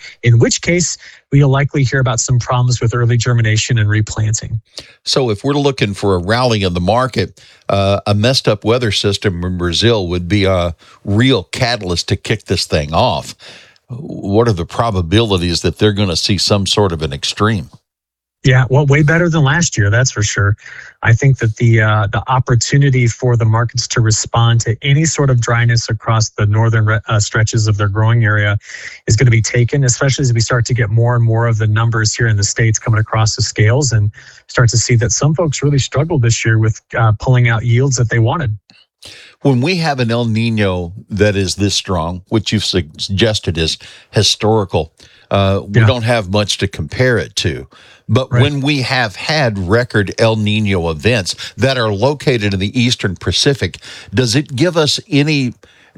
in which case we'll likely hear about some problems with early germination and replanting. So if we're looking for a rally in the market, a messed up weather system in Brazil would be a real catalyst to kick this thing off. What are the probabilities that they're going to see some sort of an extreme? Yeah, well, way better than last year, that's for sure. I think that the opportunity for the markets to respond to any sort of dryness across the northern stretches of their growing area is going to be taken, especially as we start to get more and more of the numbers here in the States coming across the scales and start to see that some folks really struggled this year with pulling out yields that they wanted. When we have an El Nino that is this strong, which you've suggested is historical, we don't have much to compare it to. But when we have had record El Nino events that are located in the Eastern Pacific, does it give us any,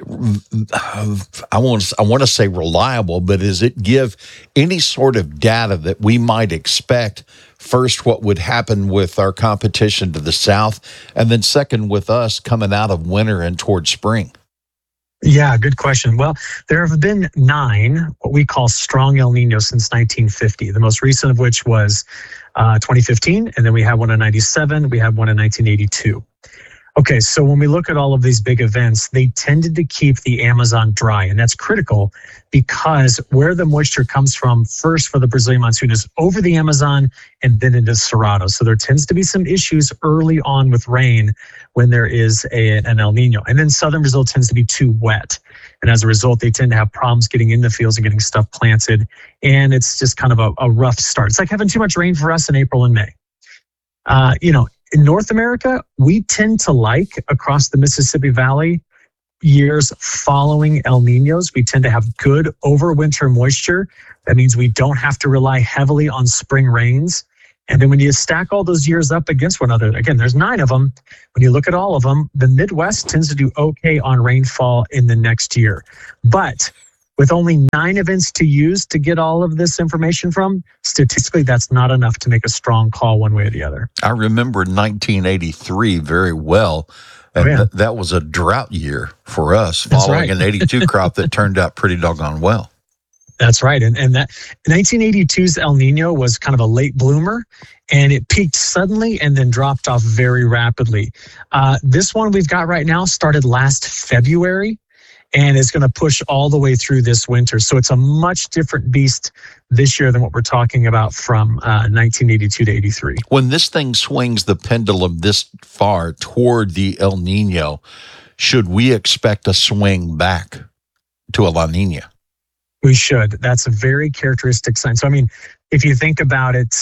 I want to say reliable, but does it give any sort of data that we might expect? First, what would happen with our competition to the south, and then second, with us coming out of winter and towards spring? Yeah, good question. Well, there have been 9 what we call strong El Niños since 1950, the most recent of which was 2015, and then we had one in 97, we had one in 1982. Okay, so when we look at all of these big events, they tended to keep the Amazon dry, and that's critical because where the moisture comes from first for the Brazilian monsoon is over the Amazon and then into Cerrado. So there tends to be some issues early on with rain when there is an El Nino. And then southern Brazil tends to be too wet. And as a result, they tend to have problems getting in the fields and getting stuff planted. And it's just kind of a rough start. It's like having too much rain for us in April and May. In North America, we tend to like across the Mississippi Valley years following El Ninos. We tend to have good overwinter moisture. That means we don't have to rely heavily on spring rains. And then when you stack all those years up against one another, again, there's 9 of them. When you look at all of them, the Midwest tends to do okay on rainfall in the next year. But with only 9 events to use to get all of this information from, statistically, that's not enough to make a strong call one way or the other. I remember 1983 very well. And that was a drought year for us, following an 82 crop that turned out pretty doggone well. That's right. And that 1982's El Nino was kind of a late bloomer, and it peaked suddenly and then dropped off very rapidly. This one we've got right now started last February, and it's going to push all the way through this winter. So it's a much different beast this year than what we're talking about from 1982 to 83. When this thing swings the pendulum this far toward the El Nino, should we expect a swing back to a La Nina? We should. That's a very characteristic sign. So, I mean, if you think about it,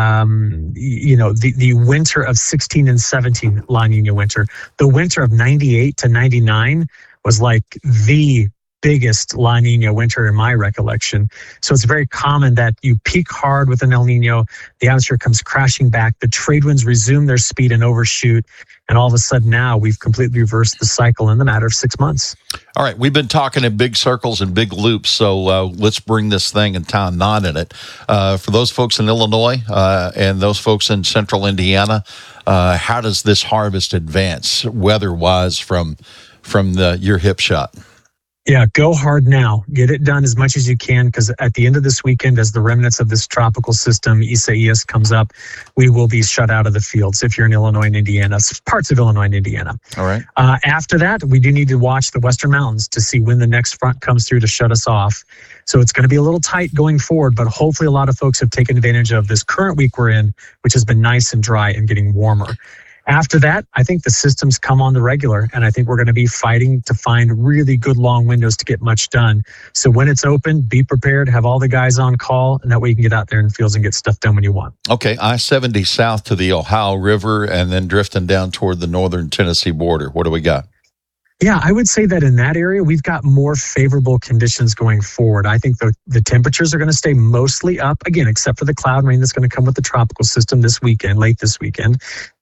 the winter of 16 and 17 La Nina winter, the winter of 98 to 99 was like the biggest La Nina winter in my recollection. So it's very common that you peak hard with an El Nino, the atmosphere comes crashing back, the trade winds resume their speed and overshoot, and all of a sudden now we've completely reversed the cycle in the matter of 6 months. All right, we've been talking in big circles and big loops, so let's bring this thing and tie a knot in it. For those folks in Illinois and those folks in central Indiana, how does this harvest advance weather-wise from your hip shot? Yeah, go hard now. Get it done as much as you can, because at the end of this weekend, as the remnants of this tropical system, Isaias, comes up, we will be shut out of the fields if you're in Illinois and Indiana, parts of Illinois and Indiana. All right. After that, we do need to watch the Western Mountains to see when the next front comes through to shut us off. So it's going to be a little tight going forward, but hopefully a lot of folks have taken advantage of this current week we're in, which has been nice and dry and getting warmer. After that, I think the systems come on the regular, and I think we're going to be fighting to find really good long windows to get much done. So when it's open, be prepared, have all the guys on call, and that way you can get out there in the fields and get stuff done when you want. Okay, I-70 south to the Ohio River and then drifting down toward the northern Tennessee border. What do we got? Yeah, I would say that in that area, we've got more favorable conditions going forward. I think the temperatures are going to stay mostly up, again, except for the cloud rain that's going to come with the tropical system this weekend, late this weekend.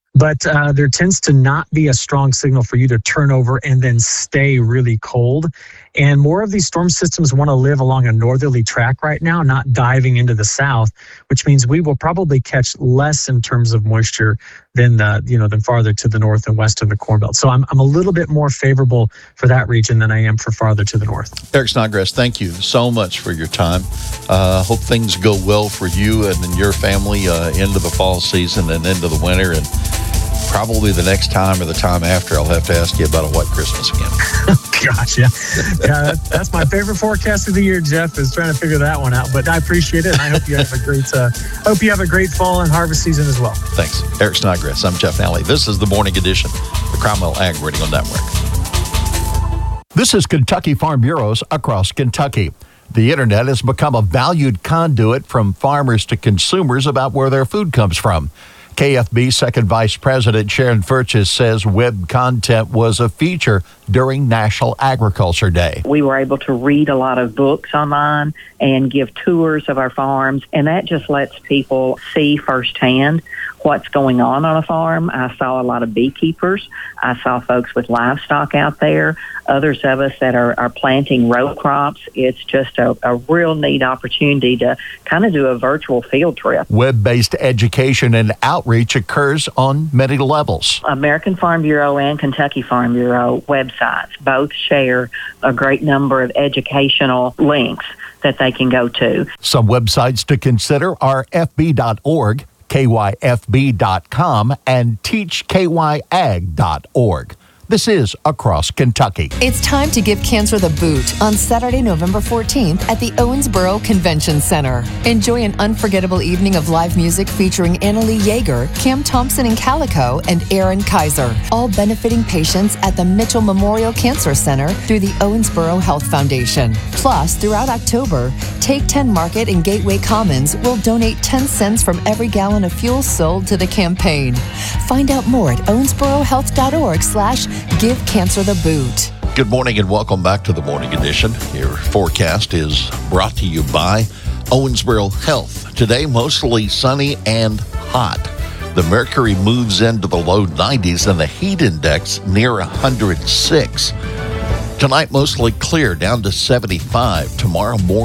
But there tends to not be a strong signal for you to turn over and then stay really cold. And more of these storm systems want to live along a northerly track right now, not diving into the south, which means we will probably catch less in terms of moisture than farther to the north and west of the Corn Belt. So I'm a little bit more favorable for that region than I am for farther to the north. Eric Snodgrass, thank you so much for your time. Hope things go well for you and your family into the fall season and into the winter. And probably the next time or the time after, I'll have to ask you about a white Christmas again. Gosh, yeah, that's my favorite forecast of the year, Jeff, is trying to figure that one out. But I appreciate it, and I hope you have a great fall and harvest season as well. Thanks, Eric Snodgrass. I'm Jeff Nally. This is the Morning Edition, the Cromwell Ag Radio Network. This is Kentucky Farm Bureaus across Kentucky. The internet has become a valued conduit from farmers to consumers about where their food comes from. KFB Second Vice President Sharon Furches says web content was a feature during National Agriculture Day. We were able to read a lot of books online and give tours of our farms, and that just lets people see firsthand what's going on a farm. I saw a lot of beekeepers. I saw folks with livestock out there, others of us that are planting row crops. It's just a real neat opportunity to kind of do a virtual field trip. Web-based education and outreach occurs on many levels. American Farm Bureau and Kentucky Farm Bureau websites both share a great number of educational links that they can go to. Some websites to consider are fb.org, kyfb.com, and teachkyag.org. This is Across Kentucky. It's time to give cancer the boot on Saturday, November 14th at the Owensboro Convention Center. Enjoy an unforgettable evening of live music featuring Annalie Yeager, Cam Thompson and Calico, and Aaron Kaiser, all benefiting patients at the Mitchell Memorial Cancer Center through the Owensboro Health Foundation. Plus, throughout October, Take 10 Market and Gateway Commons will donate 10 cents from every gallon of fuel sold to the campaign. Find out more at owensborohealth.org/Give Cancer the Boot. Good morning and welcome back to the Morning Edition. Your forecast is brought to you by Owensboro Health. Today, mostly sunny and hot. The mercury moves into the low 90s and the heat index near 106. Tonight, mostly clear, down to 75. Tomorrow morning,